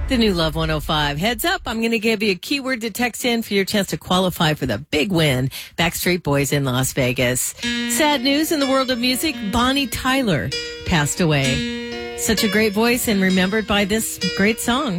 The new Love 105. Heads up, I'm going to give you a keyword to text in for your chance to qualify for the big win. Backstreet Boys in Las Vegas. Sad news in the world of music. Bonnie Tyler passed away. Such a great voice and remembered by this great song.